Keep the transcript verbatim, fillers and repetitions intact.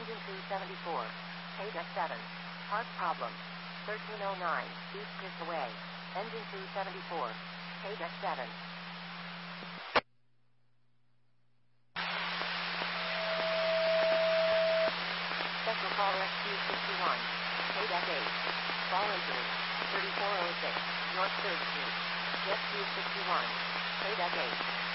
Engine two seventy-four. Paid at seven. Park problem. thirteen oh nine. East is away. Engine two seventy-four. Paid at seven. Special call rescue sixty-one. Paid at eight. Fall injury. thirty-four oh six. North third Street. Rescue sixty-one. Paid at eight.